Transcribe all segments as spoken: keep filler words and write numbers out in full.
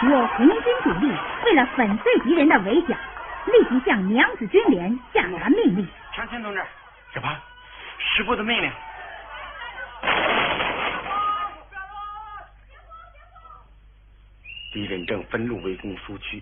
我红军主力为了粉碎敌人的围剿，立即向娘子军连下达命令。 长青同志，什么？师部的命令。 敌人正分路围攻苏区，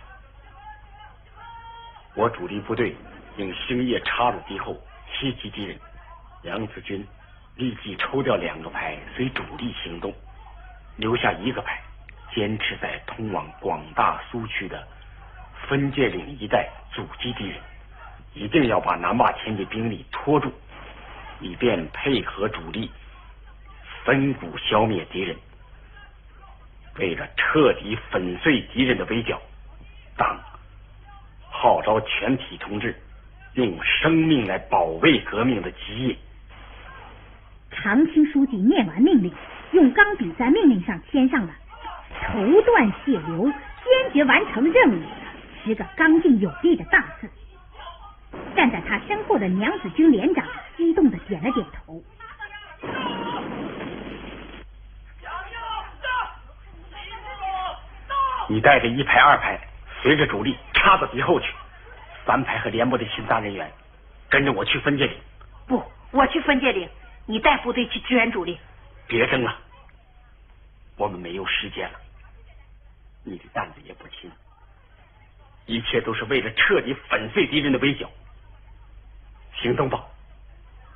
我主力部队应星夜插入敌后，袭击敌人。娘子军立即抽调两个排随主力行动，留下一个排坚持在通往广大苏区的分界岭一带阻击敌人，一定要把南洼前的兵力拖住，以便配合主力分股消灭敌人。为了彻底粉碎敌人的围剿，党号召全体同志用生命来保卫革命的基业。 长青书记念完命令，用钢笔在命令上签上了头断血流，坚决完成任务十个刚劲有力的大字。站在他身后的娘子军连长激动地点了点头。 你带着一排二排随着主力插到敌后去，三排和连部的巡查人员跟着我去分界岭。 不，我去分界岭，你带部队去支援主力。 别争了，我们没有时间了，你的担子也不轻，一切都是为了彻底粉碎敌人的围剿。行动吧。